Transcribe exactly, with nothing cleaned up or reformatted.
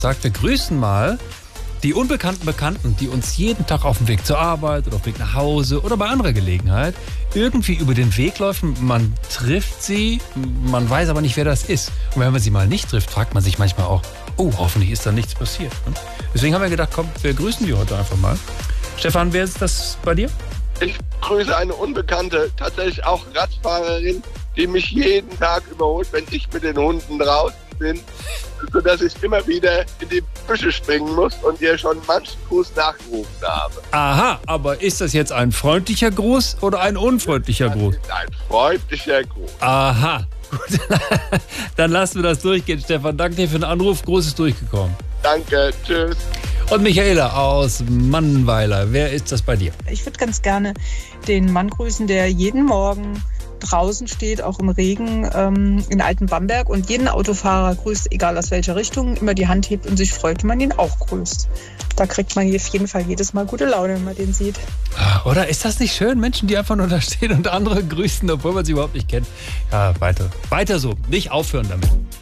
sagt, wir grüßen mal die unbekannten Bekannten, die uns jeden Tag auf dem Weg zur Arbeit oder auf dem Weg nach Hause oder bei anderer Gelegenheit irgendwie über den Weg laufen. Man trifft sie, man weiß aber nicht, wer das ist. Und wenn man sie mal nicht trifft, fragt man sich manchmal auch, oh, hoffentlich ist da nichts passiert. Deswegen haben wir gedacht, komm, wir grüßen die heute einfach mal. Stefan, wer ist das bei dir? Ich grüße eine Unbekannte, tatsächlich auch Radfahrerin, die mich jeden Tag überholt, wenn ich mit den Hunden draußen bin, sodass ich immer wieder in die Büsche springen muss und ihr schon manchen Gruß nachgerufen habe. Aha, aber ist das jetzt ein freundlicher Gruß oder ein unfreundlicher Das Gruß? ist ein freundlicher Gruß. Aha, gut. Dann lassen wir das durchgehen, Stefan. Danke dir für den Anruf. Groß ist durchgekommen. Danke, tschüss. Und Michaela aus Mannweiler, wer ist das bei dir? Ich würde ganz gerne den Mann grüßen, der jeden Morgen draußen steht, auch im Regen, ähm, in Altenbamberg und jeden Autofahrer grüßt, egal aus welcher Richtung, immer die Hand hebt und sich freut, wenn man ihn auch grüßt. Da kriegt man auf jeden Fall jedes Mal gute Laune, wenn man den sieht. Oder ist das nicht schön? Menschen, die einfach nur da stehen und andere grüßen, obwohl man sie überhaupt nicht kennt. Ja, weiter. Weiter so. Nicht aufhören damit.